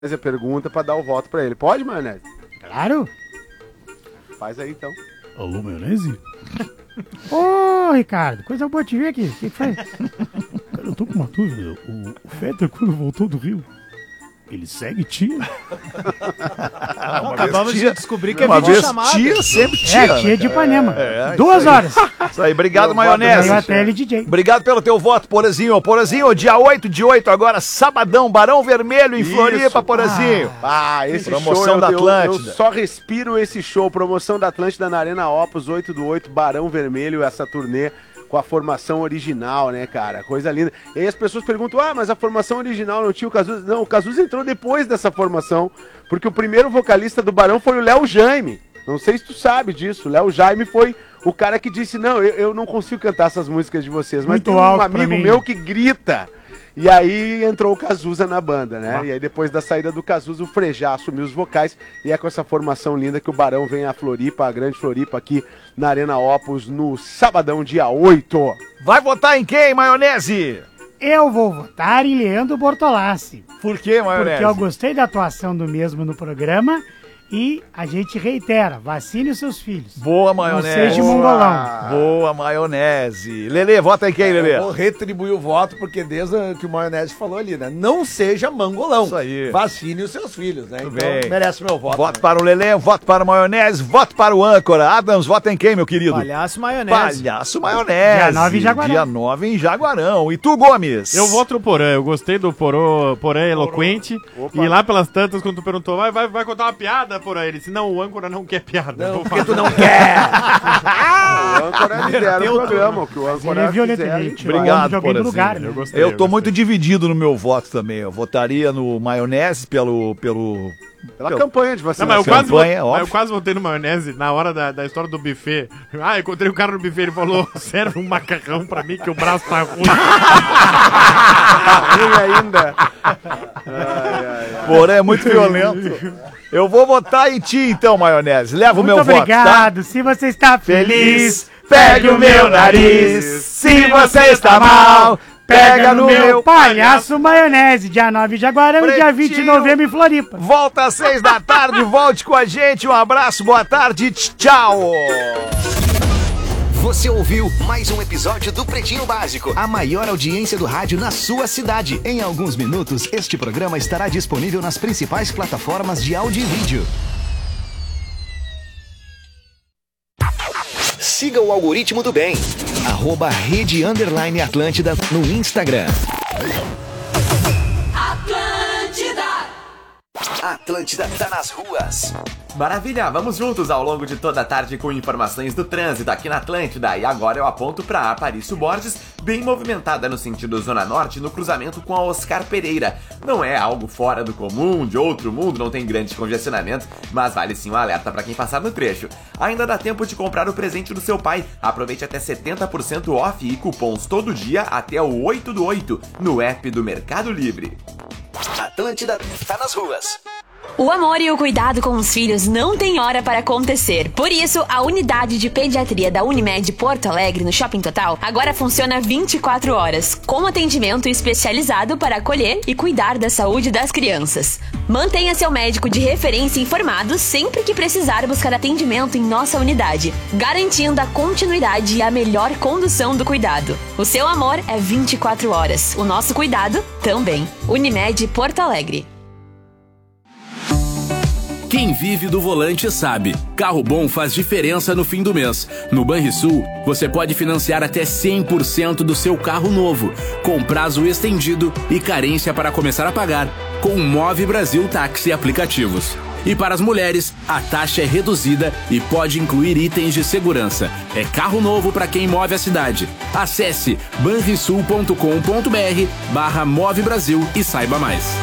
a pergunta pra dar o voto pra ele. Pode, Maionese? Claro. Faz aí, então. Alô, Maionese? Ô, Ricardo, coisa boa te ver aqui. O que foi? Cara, eu tô com uma dúvida. O Fetter, quando voltou do Rio, ele segue tia? Acabamos de descobrir que é uma vez videochamada. tia, sempre tia. É, tia de Ipanema. 2 isso aí. horas. Isso aí, obrigado, Aí Maionese. a tele DJ. Obrigado pelo teu voto, Porazinho. Porazinho, dia 8 de 8 agora, sabadão, Barão Vermelho em Isso. Floripa, Porazinho. Esse Promoção show da eu Atlântida. só respiro esse show. Promoção da Atlântida na Arena Opus, 8/8, Barão Vermelho, essa turnê com a formação original, né, cara? Coisa linda. E aí as pessoas perguntam, mas a formação original não tinha o Cazuza? Não, o Cazuza entrou depois dessa formação, porque o primeiro vocalista do Barão foi o Léo Jaime. Não sei se tu sabe disso. O Léo Jaime foi o cara que disse, não, eu não consigo cantar essas músicas de vocês, mas Muito tem um alto pra amigo mim. meu que grita. E aí entrou o Cazuza na banda, né? E aí depois da saída do Cazuza, o Frejá assumiu os vocais. E é com essa formação linda que o Barão vem a Floripa, a Grande Floripa, aqui na Arena Opus, no sabadão, dia 8. Vai votar em quem, Maionese? Eu vou votar em Leandro Bortolassi. Por quê, Maionese? Porque eu gostei da atuação do mesmo no programa. E a gente reitera, vacine os seus filhos. Boa, Maionese. Não seja mongolão. Boa, Maionese. Lelê, vota em quem, Lelê? Eu vou retribuir o voto, porque desde que o Maionese falou ali, né? Não seja mangolão. Isso aí. Vacine os seus filhos, né? Muito Então bem. merece meu voto. Voto para o Lelê, voto para o Maionese, voto para o âncora. Adams, vota em quem, meu querido? Palhaço Maionese. Palhaço Maionese. Dia 9 em Jaguarão. Dia 9 em Jaguarão. E tu, Gomes? Eu voto no Porã, eu gostei do Porã eloquente. Opa. E lá pelas tantas, quando tu perguntou, vai contar uma piada, Porã? Ele disse, não, o âncora não quer piada. Não, Vou porque tu fazer. não quer. O âncora lidera o programa, o que o Ele âncora é violento, fizer, a ele gente tirou Obrigado, o de alguém do Porazinho. lugar, né? Eu gostei. Eu tô muito dividido no meu voto também. Eu votaria no Maionese pela Pela campanha de Não, vacinação. mas eu quase, Campanha, mas óbvio. eu quase votei no Maionese na hora da história do buffet. Encontrei o cara no buffet, ele falou, serve um macarrão pra mim que o braço tá ruim. Ruim ainda. Porém, é muito violento. Eu vou votar em ti, então, Maionese. Leva o meu Muito voto, tá? obrigado. Se você está feliz, pegue o meu nariz. Se você está mal, pega no meu Palhaço Maionese. Dia 9 em Jaguarão e dia 20 de Pretinho. novembro em Floripa. Volta às 6 da tarde, volte com a gente. Um abraço, boa tarde, tchau. Você ouviu mais um episódio do Pretinho Básico, a maior audiência do rádio na sua cidade. Em alguns minutos, este programa estará disponível nas principais plataformas de áudio e vídeo. Siga o algoritmo do bem, @rede_Atlântida no Instagram. Atlântida tá nas ruas. Maravilha, vamos juntos ao longo de toda a tarde com informações do trânsito aqui na Atlântida. E agora eu aponto para Aparício Borges, bem movimentada no sentido Zona Norte, no cruzamento com a Oscar Pereira. Não é algo fora do comum, de outro mundo, não tem grande congestionamento, mas vale sim um alerta para quem passar no trecho. Ainda dá tempo de comprar o presente do seu pai. Aproveite até 70% off e cupons todo dia até o 8/8 no app do Mercado Livre. Atlântida tá nas ruas. O amor e o cuidado com os filhos não tem hora para acontecer. Por isso, a unidade de pediatria da Unimed Porto Alegre, no Shopping Total, agora funciona 24 horas, com atendimento especializado para acolher e cuidar da saúde das crianças. Mantenha seu médico de referência informado sempre que precisar buscar atendimento em nossa unidade, garantindo a continuidade e a melhor condução do cuidado. O seu amor é 24 horas, o nosso cuidado também. Unimed Porto Alegre. Quem vive do volante sabe, carro bom faz diferença no fim do mês. No Banrisul, você pode financiar até 100% do seu carro novo, com prazo estendido e carência para começar a pagar, com o Move Brasil Táxi Aplicativos. E para as mulheres, a taxa é reduzida e pode incluir itens de segurança. É carro novo para quem move a cidade. Acesse banrisul.com.br/Move Brasil e saiba mais.